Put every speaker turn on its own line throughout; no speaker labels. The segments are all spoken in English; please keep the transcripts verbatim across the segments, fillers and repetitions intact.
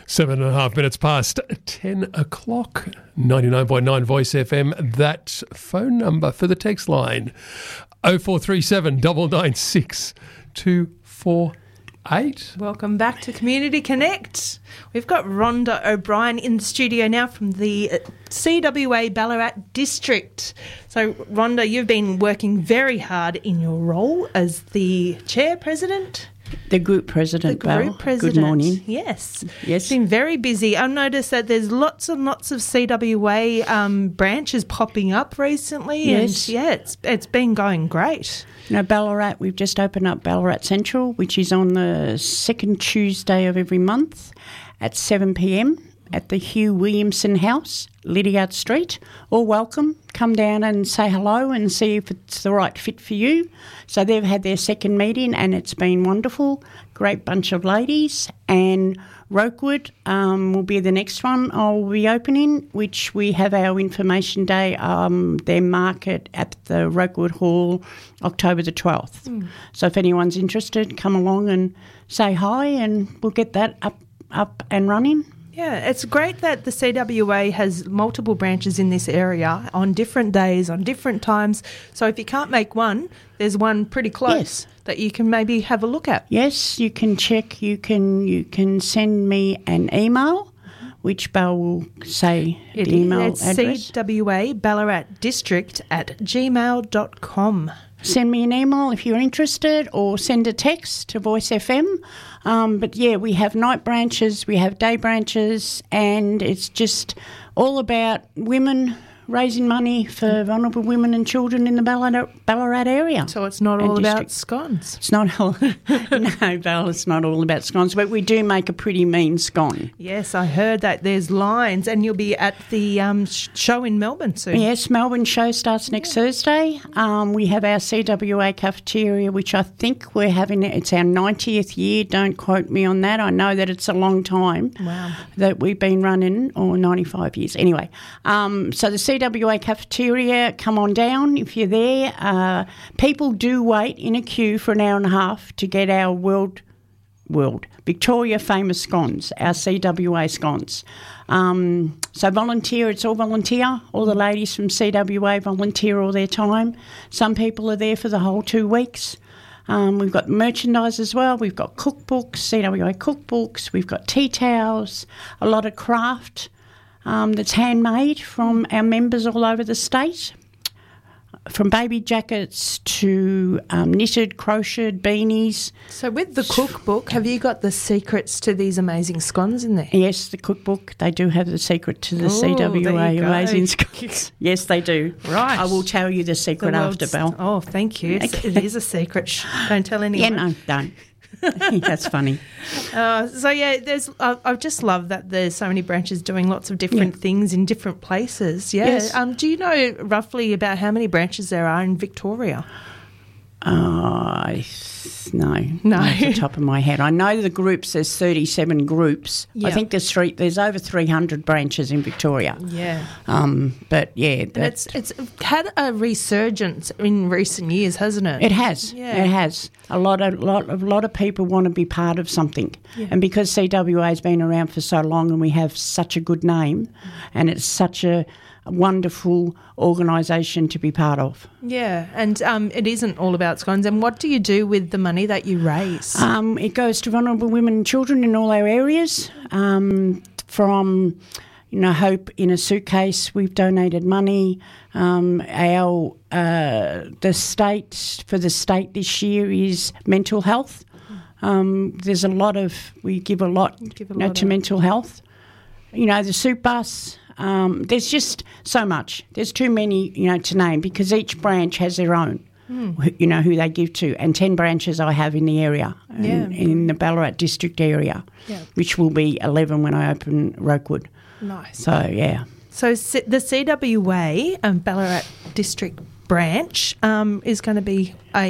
Seven and a half minutes past ten o'clock. ninety-nine point nine Voice F M. That phone number for the text line: oh four three seven, nine nine six, two four eight.
Welcome back to Community Connect. We've got Rhonda O'Brien in the studio now from the C W A Ballarat District. So, Rhonda, you've been working very hard in your role as the chair president.
The group president,
The group
Val.
president.
Good morning.
Yes.
Yes.
It's been very busy. I've noticed that there's lots and lots of C W A um, branches popping up recently.
Yes.
And, yeah, it's, it's been going great.
You know, Ballarat, we've just opened up Ballarat Central, which is on the second Tuesday of every month at seven p.m. at the Hugh Williamson House, Lydiard Street. All welcome. Come down and say hello and see if it's the right fit for you. So they've had their second meeting and it's been wonderful. Great bunch of ladies. And Rokewood um, will be the next one I'll be opening, which we have our information day, um, their market at the Rokewood Hall, October the twelfth. Mm. So if anyone's interested, come along and say hi and we'll get that up, up and running.
Yeah, it's great that the C W A has multiple branches in this area on different days, on different times. So if you can't make one, there's one pretty close
Yes.
that you can maybe have a look at.
Yes, you can check. You can you can send me an email, which Belle will say
It
the email
it's
address.
C W A Ballarat District at gmail dot com.
Send me an email if you're interested, or send a text to Voice F M. Um, but yeah, we have night branches, we have day branches, and it's just all about women raising money for vulnerable women and children in the Ballarat, Ballarat area.
So it's not all
And
about
district.
scones.
It's not all, no, Val, it's not all about scones, but we do make a pretty mean scone.
Yes, I heard that there's lines, and you'll be at the um, sh- show in Melbourne soon.
Yes, Melbourne show starts next Thursday. Um, we have our C W A cafeteria, which I think we're having, it's our ninetieth year. Don't quote me on that. I know that it's a long time
Wow.
that we've been running, or ninety-five years. Anyway, um, so the C W A cafeteria, come on down if you're there. Uh, people do wait in a queue for an hour and a half to get our world, world, Victoria famous scones, our C W A scones. Um, so volunteer, it's all volunteer. All the ladies from C W A volunteer all their time. Some people are there for the whole two weeks. Um, we've got merchandise as well. We've got cookbooks, C W A cookbooks. We've got tea towels, a lot of craft um, that's handmade from our members all over the state. From baby jackets to um, knitted, crocheted beanies.
So with the cookbook, have you got the secrets to these amazing scones in there?
Yes, the cookbook. They do have the secret to the
Oh,
C W A
there you go.
amazing scones. Yes, they do.
Right.
I will tell you the secret
The
after,
world's-
Belle.
Oh, thank you. It's, it is a secret. Shh, don't tell
Yeah,
anyone.
no, don't. That's funny.
Uh, so yeah, there's. I, I just love that there's so many branches doing lots of different
Yeah.
things in different places. Yeah.
Yes.
Um, do you know roughly about how many branches there are in Victoria?
Uh, I- no,
No.
not off the top of my head. I know the groups, there's thirty-seven groups.
Yeah.
I think there's three, there's over three hundred branches in Victoria.
Yeah.
Um, but yeah,
And
that's,
it's it's had a resurgence in recent years, hasn't it?
it has.
Yeah.
It has. A lot of lot of lot of people want to be part of something, and because C W A has been around for so long, and we have such a good name, and it's such a wonderful organisation to be part of.
Yeah, and um, it isn't all about scones. And what do you do with the money that you raise?
Um, it goes to vulnerable women and children in all our areas. Um, from, you know, Hope in a Suitcase, we've donated money. Um, our uh, the state for the state this year is mental health. Um, there's a lot of we give a lot,
Give a
you know,
lot
to
of-
mental health. You know, the soup bus. Um, there's just so much. There's too many, you know, to name because each branch has their own.
Mm.
You know, who they give to, and ten branches I have in the area,
Yeah.
in, in the Ballarat district area,
Yeah.
which will be eleven when I open Rokewood.
Nice.
So, yeah.
So C- the C W A um, Ballarat District branch um, is going to be a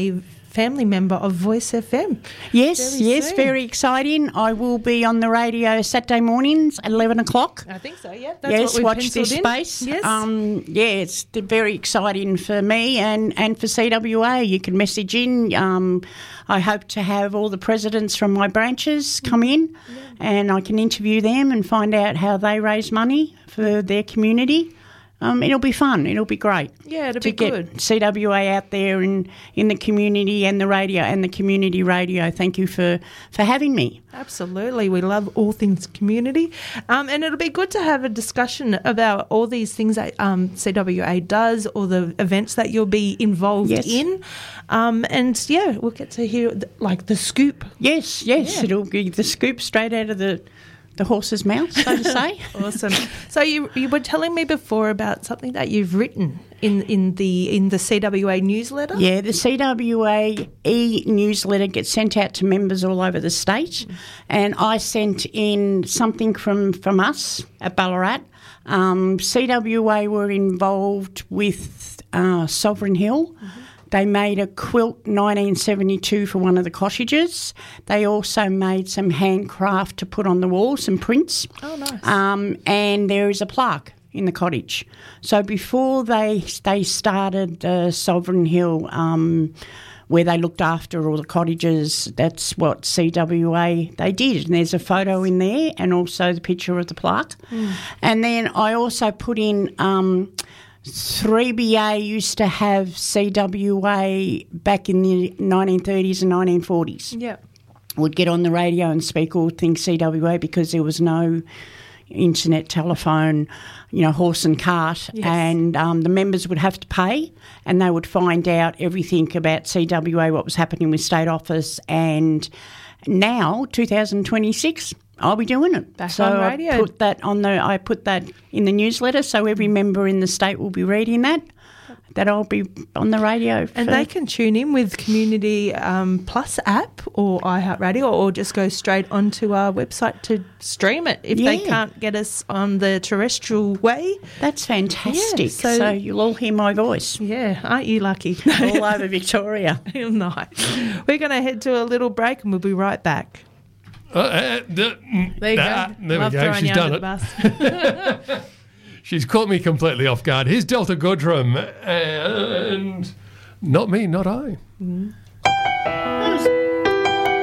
family member of Voice F M.
Yes,
Very
yes,
soon.
very exciting. I will be on the radio Saturday mornings at eleven o'clock.
I think so, yeah. That's
yes,
what we've
watch
penciled
this
in.
space.
Yes.
Um, yeah, it's th- very exciting for me and, and for C W A. You can message in. Um, I hope to have all the presidents from my branches come in yeah. and I can interview them and find out how they raise money for their community. Um, it'll be fun. It'll be great.
Yeah, it'll
to
be
get
good.
C W A out there in, in the community and the radio and the community radio. Thank you for, for having me.
Absolutely. We love all things community. Um, and it'll be good to have a discussion about all these things that um, C W A does or the events that you'll be involved
Yes.
in. Um, and, yeah, we'll get to hear, the, like, the scoop.
Yes, yes.
Yeah.
It'll be the scoop straight out of the... the horse's mouth, so to say.
Awesome. So you you were telling me before about something that you've written in, in the in the C W A newsletter?
Yeah, the C W A e-newsletter gets sent out to members all over the state, and I sent in something from, from us at Ballarat. Um, C W A were involved with uh, Sovereign Hill. Mm-hmm. They made a quilt nineteen seventy-two for one of the cottages. They also made some handcraft to put on the wall, some prints.
Oh, nice.
Um, and there is a plaque in the cottage. So before they they started uh, Sovereign Hill, um, where they looked after all the cottages, that's what C W A, they did. And there's a photo in there and also the picture of the plaque. Mm. And then I also put in... Um, three B A used to have C W A back in the nineteen thirties and nineteen forties.
Yeah.
Would get on the radio and speak all things C W A because there was no internet, telephone, you know, horse and cart.
Yes.
And um, the members would have to pay and they would find out everything about C W A, what was happening with State Office. And now, two thousand twenty-six... I'll be doing it.
Back
so
on radio.
I put that on the. I put that in the newsletter, so every member in the state will be reading that. That I'll be on the radio.
And
for,
they can tune in with Community um, Plus app or iHeartRadio, or just go straight onto our website to stream it if
Yeah.
they can't get us on the terrestrial way.
That's fantastic.
Yeah, so-
so, you'll all hear my voice
Yeah, aren't you lucky?
all over Victoria.
Nice. We're going to head to a little break and we'll be right back.
Uh, uh, the,
There you
ah,
go.
There
Love
we go.
throwing
She's
you
done
under
it.
the bus.
She's caught me completely off guard. Here's Delta Goodrum and not me, not I.
Mm.